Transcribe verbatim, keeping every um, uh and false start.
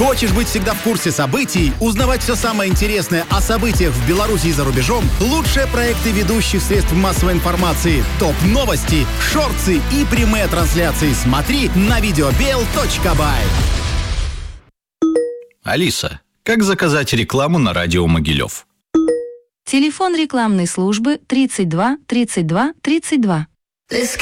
Хочешь быть всегда в курсе событий, узнавать все самое интересное о событиях в Беларуси и за рубежом? Лучшие проекты ведущих средств массовой информации, топ-новости, шорты и прямые трансляции смотри на видеобел точка бай. Алиса, как заказать рекламу на радио Могилев? Телефон рекламной службы тридцать два тридцать два тридцать два.